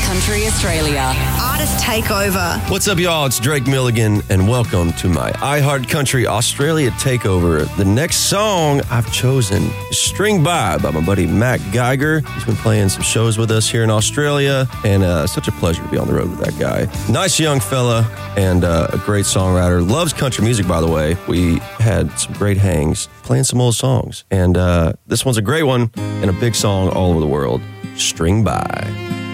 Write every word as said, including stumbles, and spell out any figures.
Country Australia. Artist Takeover. What's up, y'all? It's Drake Milligan, and welcome to my iHeart Country Australia Takeover. The next song I've chosen is String By by my buddy Mac Geiger. He's been playing some shows with us here in Australia, and uh, such a pleasure to be on the road with that guy. Nice young fella, and uh, a great songwriter. Loves country music, by the way. We had some great hangs playing some old songs, and uh, this one's a great one and a big song all over the world. String By.